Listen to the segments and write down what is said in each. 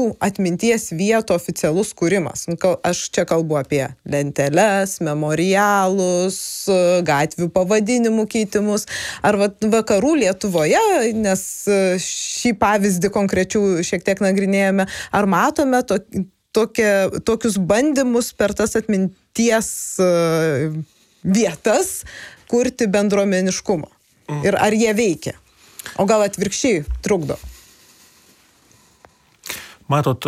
atminties vietų oficialus kūrimas. Aš čia kalbu apie lenteles, memorialus, gatvių pavadinimų keitimus. Ar vakarų Lietuvoje, nes šį pavyzdį konkrečių šiek tiek nagrinėjame, ar matome tokius bandymus per tas atminties vietas kurti bendruomeniškumą? Ir ar jie veikia? O gal atvirkščiai trukdo? Matot,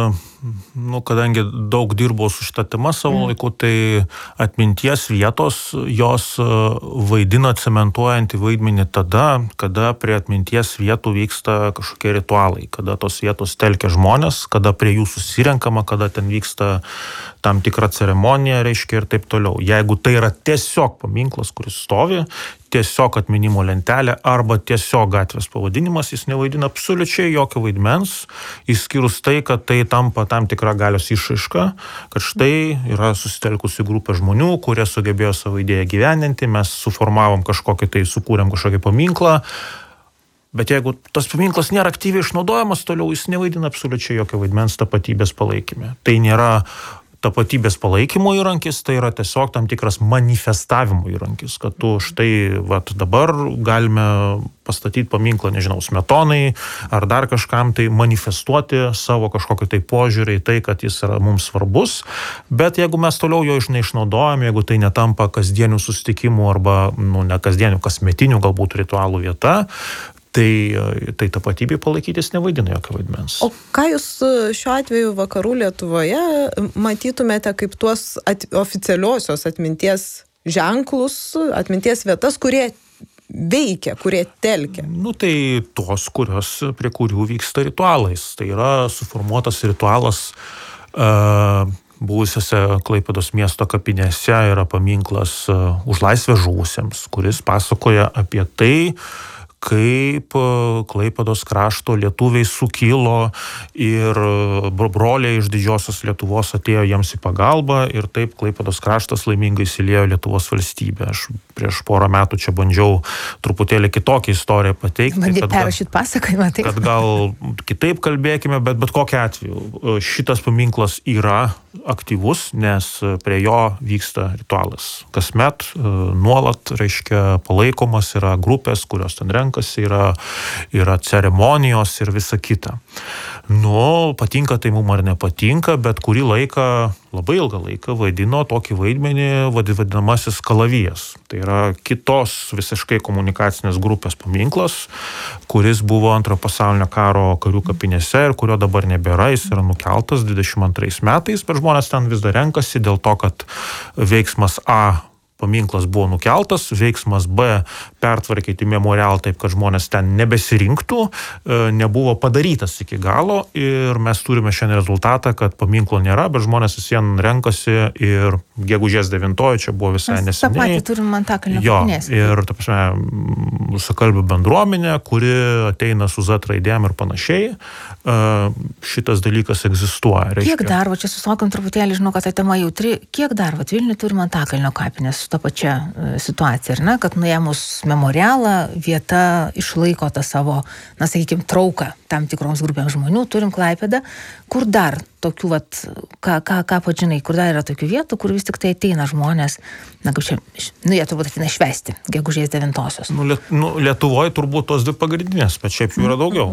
kadangi daug dirbau su šitą temą savo laiku, tai atminties vietos, jos vaidina cementuojantį vaidmenį tada, kada prie atminties vietų vyksta kažkokie ritualai, kada tos vietos telkia žmonės, kada prie jų susirenkama, kada ten vyksta tam tikra ceremonija, reiškia, ir taip toliau. Jeigu tai yra tiesiog paminklas, kuris stovi, tiesiog atminimo lentelė arba tiesiog gatvės pavadinimas, jis nevaidina absoliučiai jokio vaidmens, išskyrus tai, kad tai tampa tam tikra galios išraiška, kad štai yra susitelkusi grupė žmonių, kurie sugebėjo savo idėją gyvendinti, mes suformavom sukūrėm kažkokį paminklą, bet jeigu tas paminklas nėra aktyviai išnaudojamas toliau, jis nevaidina absoliučiai jokio vaidmens tapatybės palaikyme. Tai nėra tapatybės palaikymo įrankis, tai yra tiesiog tam tikras manifestavimo įrankis, kad tu štai dabar galime pastatyti paminklą, nežinau, Smetonai ar dar kažkam, tai manifestuoti savo kažkokį tai požiūrį į tai, kad jis yra mums svarbus, bet jeigu mes toliau jo neišnaudojame, jeigu tai netampa kasdienių susitikimų arba, ne kasdienių, kasmetinių galbūt ritualų vieta, tai tapatybė palaikytis nevaidina jokio vaidmens. O ką jūs šiuo atveju vakarų Lietuvoje matytumėte kaip tuos oficialiosios atminties ženklus, atminties vietas, kurie veikia, kurie telkia? Tai tos, prie kurių vyksta ritualais. Tai yra suformuotas ritualas buvusiose Klaipėdos miesto kapinėse, yra paminklas už laisvę žuvusiems, kuris pasakoja apie tai, kaip Klaipėdos krašto lietuviai sukilo ir broliai iš didžiosios Lietuvos atėjo jiems į pagalbą ir taip Klaipėdos kraštas laimingai įsiliejo Lietuvos valstybę. Aš prieš porą metų čia bandžiau truputėlį kitokią istoriją pateikti. Bandė perrašyti pasakojimą. Kad gal kitaip kalbėkime, bet kokiu atveju šitas paminklas yra aktyvus, nes prie jo vyksta ritualas. Kasmet nuolat, reiškia, palaikomas yra grupės, kurios ten renkasi, yra ceremonijos ir visa kita. Patinka tai mums ar nepatinka, bet kurį laiką, labai ilgą laiką vaidino tokį vaidmenį vadinamasis kalavijas. Tai yra kitos visiškai komunikacinės grupės paminklas, kuris buvo Antrojo pasaulinio karo karių kapinėse ir kurio dabar nebėra, jis yra nukeltas 22 metais, bet žmonės ten vis dar renkasi dėl to, kad veiksmas A paminklas buvo nukeltas, veiksmas B pertvarkyti memorialą taip, kad žmonės ten nebesirinktų, nebuvo padarytas iki galo ir mes turime šiandien rezultatą, kad paminklo nėra, bet žmonės vis vien renkasi ir gegužės 9 čia buvo visai neseniai. Ta pati turim Antakalnio kapinės. Ir, rusakalbių bendruomenė, kuri ateina su Z raidėm ir panašiai, šitas dalykas egzistuoja. Kiek dar, čia susilaukam truputėlį, žinau, kad ta tema jautri, kiek dar, Vilniuje turim Antakalnio kapinės su ta pačia situacija, kad nuėmus memorialą vieta išlaiko tą savo, sakykime, trauką tam tikroms grupėms žmonių, turim Klaipėdą, kur dar tokių, ką pažinai, kur dar yra tokių vietų, kur vis tik tai ateina žmonės, jie turbūt ateina švęsti gegužės 9-osios. Lietuvoje turbūt tos dvi pagrindinės, bet šiaip jų yra daugiau.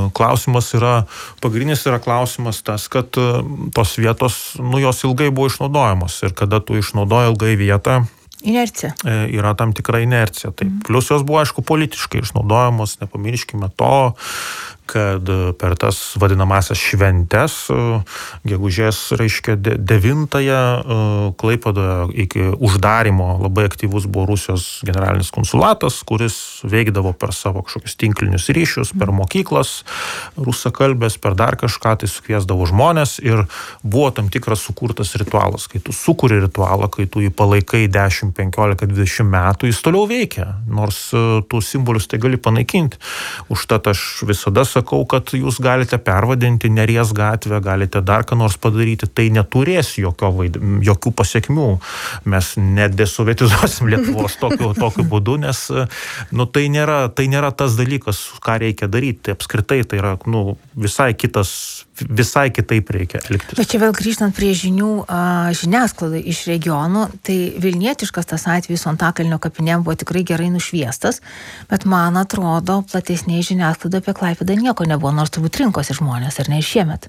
Pagrindinis yra klausimas tas, kad tos vietos, jos ilgai buvo išnaudojamos ir kada tu išnaudoji ilgai vietą, inercija. Yra tam tikra inercija. Taip. Plus jos buvo, aišku, politiškai išnaudojamos, nepamirškime to, kad per tas vadinamasias šventes, gegužės, reiškia, 9-ąją Klaipėdoje iki uždarimo labai aktyvus buvo Rusijos generalinis konsulatas, kuris veikdavo per savo kažkokius tinklinius ryšius, per mokyklas, rusakalbės, per dar kažką, tai sukviesdavo žmonės ir buvo tam tikras sukurtas ritualas. Kai tu sukuri ritualą, kai tu jį palaikai 10, 15, 20 metų, jis toliau veikia, nors tų simbolius tai gali panaikinti. Užtat aš visada sakau, kad jūs galite pervadinti Neries gatvę, galite dar ką nors padaryti, tai neturės jokių pasiekmių. Mes nedesovietizuosim Lietuvos tokiu būdu, nes tai nėra tas dalykas, ką reikia daryti. Apskritai tai yra visai kitas visai kitaip reikia elgtis. Bet čia vėl grįžtant prie žinių žiniasklaidai iš regionų, tai vilnietiškas tas atvejis su Antakalnio kapinėm buvo tikrai gerai nušviestas, bet man atrodo, platesnėje žiniasklaidoje apie Klaipėdą nieko nebuvo, nors turbūt rinkosi žmonės, ar ne, ir šiemet.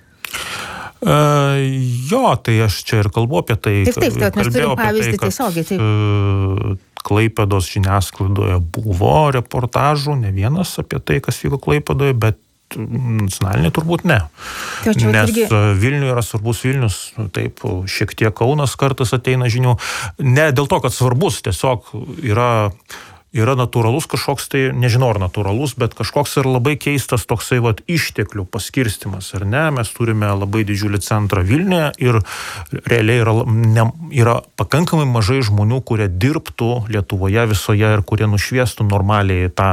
Jo, tai aš čia ir kalbu apie tai. Taip, mes turim pavyzdį tiesiogiai, taip. Klaipėdos žiniasklaidoje buvo reportažų, ne vienas apie tai, kas vyko Klaipėdoje, bet nacionalinė turbūt ne. Nes Vilniuje yra svarbus Vilnius, taip, šiek tiek Kaunas kartais ateina žinių. Ne dėl to, kad svarbus, tiesiog yra natūralus kažkoks, tai nežinau ar natūralus, bet kažkoks ir labai keistas toksai išteklių paskirstimas, ar ne? Mes turime labai didžiulį centrą Vilniuje ir realiai yra pakankamai mažai žmonių, kurie dirbtų Lietuvoje visoje ir kurie nušviestų normaliai tą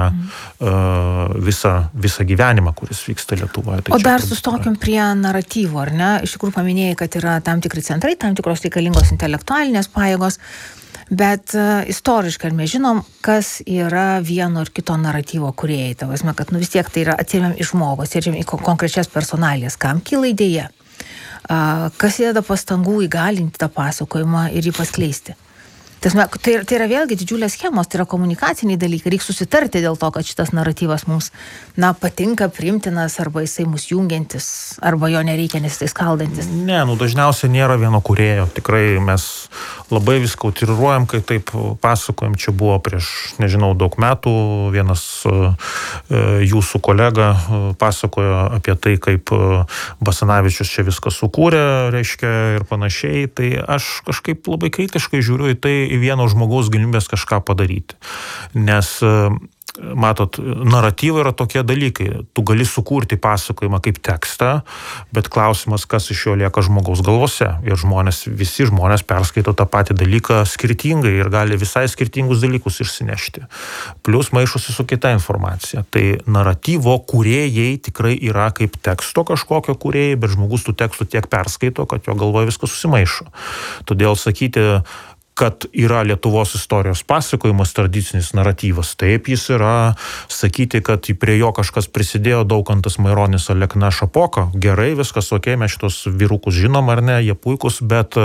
visą gyvenimą, kuris vyksta Lietuvoje. Tai o dar sustokim prie naratyvų, ar ne? Iš tikrųjų paminėjai, kad yra tam tikri centrai, tam tikros reikalingos intelektualinės pajėgos. Bet istoriškai ar mes žinom, kas yra vieno ar kito naratyvo kūrėjai? Tavasme, kad vis tiek tai yra atsiemiam iš žmogus, atsiemiam į konkrečias personalijas. Kam kyla idėja? Kas įdeda pastangų įgalinti tą pasakojimą ir jį paskleisti? Tai yra vėlgi didžiulės schemos, tai yra komunikaciniai dalykai. Reikia susitarti dėl to, kad šitas naratyvas mums patinka, priimtinas, arba jisai mus jungiantis, arba jo nereikia, nes jisai skaldantis. Ne, dažniausiai nėra vieno kūrėjo. Tikrai mes labai viską utiriruojam, kai taip pasakojam. Čia buvo prieš, nežinau, daug metų vienas jūsų kolega pasakojo apie tai, kaip Basanavičius čia viską sukūrė, reiškia, ir panašiai. Tai aš kažkaip labai kritiškai žiūriu į tai, į vieno žmogaus galimybės kažką padaryti. Nes, matot, naratyvai yra tokie dalykai. Tu gali sukurti pasakojimą kaip tekstą, bet klausimas, kas iš jo lieka žmogaus galvose. Ir visi žmonės perskaito tą patį dalyką skirtingai ir gali visai skirtingus dalykus išsinešti. Plius maišosi su kita informacija. Tai naratyvo kūrėjai tikrai yra kaip teksto kažkokio kūrėjai, bet žmogus tų tekstų tiek perskaito, kad jo galvoje viskas susimaišo. Todėl sakyti, kad yra Lietuvos istorijos pasakojimas, tradicinis naratyvas. Taip jis yra, sakyti, kad prie jo kažkas prisidėjo, Daukantas, Maironis, Alekna, Šapoka. Gerai, viskas okei, mes šitos vyrukus žinom ar ne, jie puikus, bet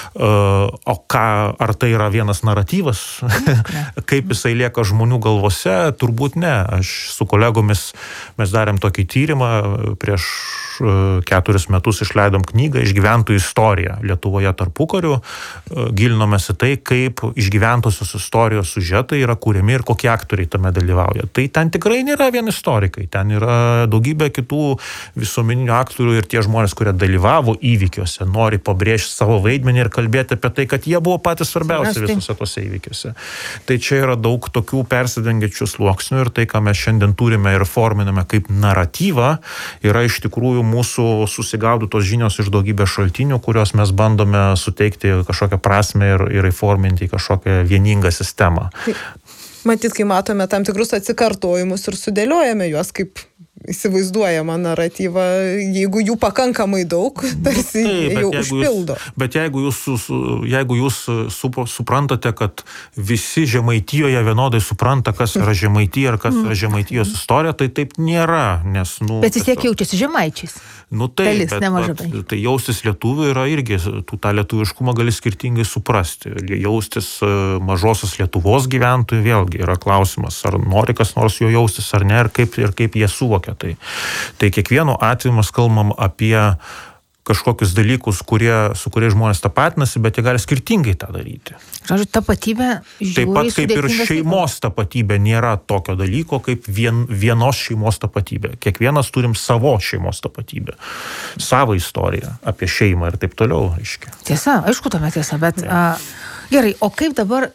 ar tai yra vienas naratyvas? Kaip jisai lieka žmonių galvose? Turbūt ne. Aš su kolegomis mes darėm tokį tyrimą, prieš 4 metus išleidom knygą Išgyventų istoriją Lietuvoje tarpukariu, gilinomės į tai, kaip išgyventosios istorijos siužetai yra kūriami ir kokie aktoriai tame dalyvauja. Tai ten tikrai nėra vien istorikai, ten yra daugybė kitų visuomeninių aktorių ir tie žmonės, kurie dalyvavo įvykiuose, nori pabrėžti savo vaidmenį ir kalbėti apie tai, kad jie buvo patys svarbiausi visose tose įvykiuose. Tai čia yra daug tokių persidengiančių sluoksnių ir tai, ką mes šiandien turime ir forminame kaip naratyvą, yra iš tikrųjų mūsų susigaudytos žinios iš daugybės šaltinių, kurios mes bandome suteikti kažkokią prasmę ir įforminti į kažkokią vieningą sistemą. Matyt, kai matome tam tikrus atsikartojimus ir sudėliojame juos kaip įsivaizduojama naratyva, jeigu jų pakankamai daug, tarsi jau užpildo. Bet jeigu jūs suprantate, kad visi Žemaitijoje vienodai supranta, kas yra Žemaitija ir kas yra Žemaitijos istorija, tai taip nėra. Nes, bet vis tiek jaučiasi žemaičiais. Taip, tai jaustis lietuvių yra irgi, tu tą lietuviškumą gali skirtingai suprasti. Jaustis mažosios Lietuvos gyventojų vėlgi yra klausimas, ar nori kas nors jo jaustis ar ne, ir kaip jie suvokia. Tai kiekvienu atveju mes kalbam apie kažkokius dalykus, su kuriais žmonės tapatinasi, bet jie gali skirtingai tą daryti. Žodžiu, tapatybė taip pat kaip ir šeimos tapatybė nėra tokio dalyko kaip vienos šeimos tapatybė. Kiekvienas turim savo šeimos tapatybę, savo istoriją apie šeimą ir taip toliau. Aiškiai. Tiesa, aišku, tame tiesa, bet gerai, o kaip dabar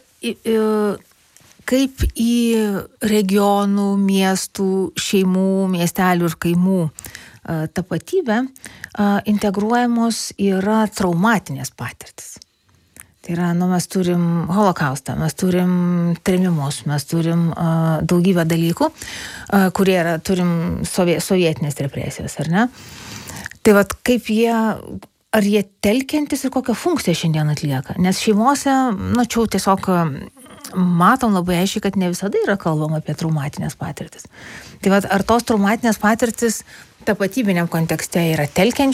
kaip į regionų, miestų, šeimų, miestelių ir kaimų tapatybę integruojamos yra traumatinės patirtis. Tai yra, mes turim holokaustą, mes turim trėmimus, mes turim daugybę dalykų, kurie yra, turim sovietinės represijos, ar ne? Tai vat kaip ar jie telkiantis ir kokią funkciją šiandien atlieka? Nes šeimose, čia tiesiog matom labai aiškiai, kad ne visada yra kalbama apie traumatinės patirtis. Tai vat, ar tos traumatinės patirtis tapatybiniam kontekste yra telkiančios